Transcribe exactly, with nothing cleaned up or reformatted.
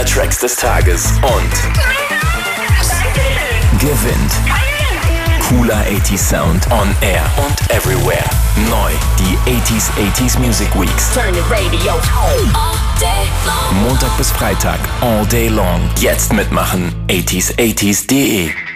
Tracks des Tages und gewinnt cooler achtziger Sound on air und everywhere. Neu die achtziger achtziger Music Weeks. Turn the radio all day long. Montag bis Freitag, all day long. Jetzt mitmachen. achtziger achtziger punkt de